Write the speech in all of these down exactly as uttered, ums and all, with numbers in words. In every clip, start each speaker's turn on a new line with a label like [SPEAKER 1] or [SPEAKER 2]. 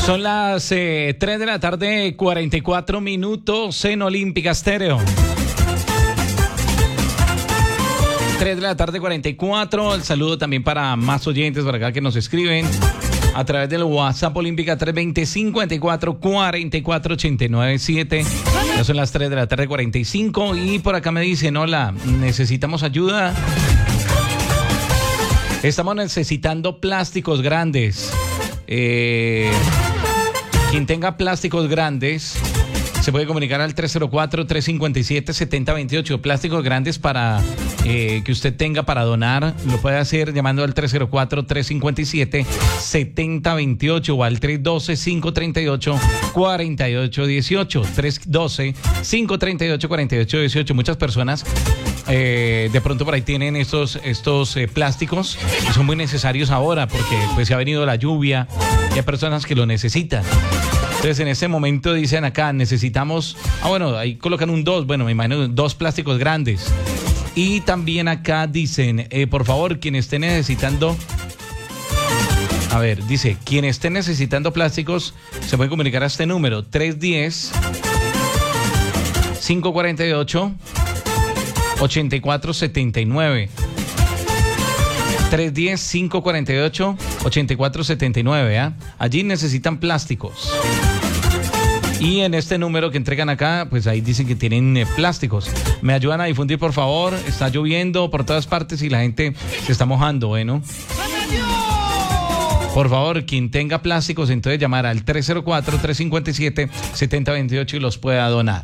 [SPEAKER 1] Son las eh, tres de la tarde, cuarenta y cuatro minutos en Olímpica Estéreo. tres de la tarde, cuarenta y cuatro. El saludo también para más oyentes por acá que nos escriben a través del WhatsApp Olímpica tres veinte, cincuenta y cuatro, cuarenta y cuatro, ochenta y nueve siete. Ya son las tres de la tarde, cuarenta y cinco. Y por acá me dicen, hola, necesitamos ayuda. Estamos necesitando plásticos grandes. Eh, quien tenga plásticos grandes se puede comunicar al tres cero cuatro, tres cinco siete, siete cero dos ocho. Plásticos grandes para eh, que usted tenga para donar, lo puede hacer llamando al tres cero cuatro, tres cinco siete, siete cero dos ocho o al tres uno dos, cinco tres ocho, cuatro ocho uno ocho. tres uno dos, cinco tres ocho, cuatro ocho uno ocho. Muchas personas eh, de pronto por ahí tienen estos, estos eh, plásticos que son muy necesarios ahora porque pues se ha venido la lluvia y hay personas que lo necesitan. Entonces en ese momento dicen acá, necesitamos, ah bueno, ahí colocan un dos, bueno, me imagino dos plásticos grandes. Y también acá dicen, eh, por favor, quien esté necesitando, a ver, dice, quien esté necesitando plásticos, se puede comunicar a este número, tres uno cero, cinco cuatro ocho, ocho cuatro siete nueve. tres uno cero, cinco cuatro ocho, ocho cuatro siete nueve, ¿eh? Allí necesitan plásticos. Y en este número que entregan acá, pues ahí dicen que tienen eh, plásticos. Me ayudan a difundir, por favor. Está lloviendo por todas partes y la gente se está mojando, bueno. Por favor, quien tenga plásticos, entonces llamar al tres cero cuatro, tres cinco siete, siete cero dos ocho y los pueda donar.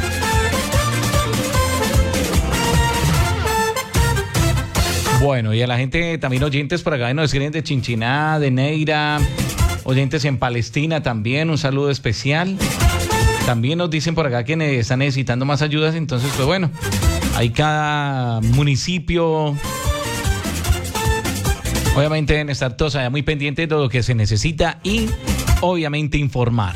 [SPEAKER 1] Bueno, y a la gente también, oyentes por acá nos escriben de Chinchiná, de Neira, oyentes en Palestina también, un saludo especial. También nos dicen por acá que están necesitando más ayudas, entonces pues bueno, hay cada municipio. Obviamente deben estar todos allá muy pendientes de lo que se necesita y obviamente informar.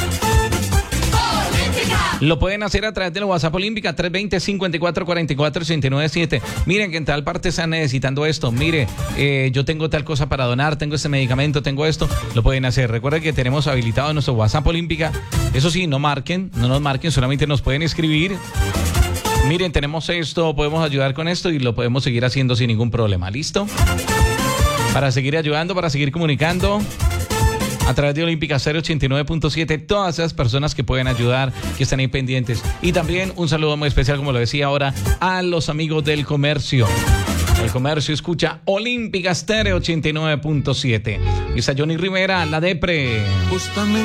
[SPEAKER 1] Lo pueden hacer a través del WhatsApp Olímpica tres veinte, cincuenta y cuatro, cuarenta y cuatro, ochenta y nueve siete. Miren que en tal parte están necesitando esto. Mire, eh, yo tengo tal cosa para donar, tengo este medicamento, tengo esto. Lo pueden hacer. Recuerden que tenemos habilitado nuestro WhatsApp Olímpica. Eso sí, no marquen, no nos marquen, solamente nos pueden escribir. Miren, tenemos esto, podemos ayudar con esto y lo podemos seguir haciendo sin ningún problema. ¿Listo? Para seguir ayudando, para seguir comunicando a través de Olímpica Estéreo ochenta y nueve punto siete, todas esas personas que pueden ayudar, que están ahí pendientes. Y también un saludo muy especial, como lo decía ahora, a los amigos del comercio. El comercio escucha Olímpica Estéreo ochenta y nueve punto siete. Y está Johnny Rivera, la Depre.
[SPEAKER 2] Justamente